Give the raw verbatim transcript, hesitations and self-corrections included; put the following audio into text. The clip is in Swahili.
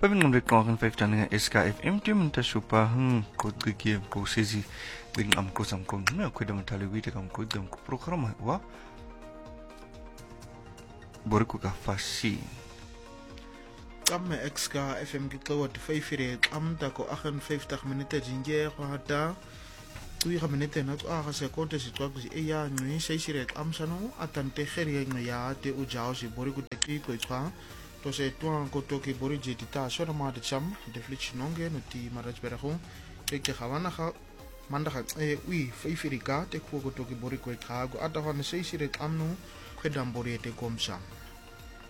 Pabing reklamen vijf dan S K F M tu minta supa heng kod gigi ko sezi ding am ko sam kon me ko dam tali wi de kam ko dam ko program wa bor ko ka fasi Kam X K F M gitawad vijf uur am da ko agt-en-vyftig minute jinge ko hata twee minute na to aga sekonde si twak si eya ngi seis uur am sano atante geri ngi ya te u jao si bor ko te ko twa to se tuan ko to ki bor je dita so na ma de cham de flitch nonge no ti maraj berago te ke khawana kha manda kha e wi vijf uur ka te ko ko to ki bor ko kha go ata van seis uur am no kwedam bor te komsa